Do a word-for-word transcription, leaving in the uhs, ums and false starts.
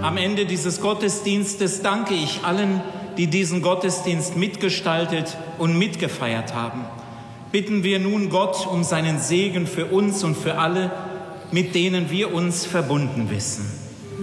Am Ende dieses Gottesdienstes danke ich allen, die diesen Gottesdienst mitgestaltet und mitgefeiert haben. Bitten wir nun Gott um seinen Segen für uns und für alle, mit denen wir uns verbunden wissen.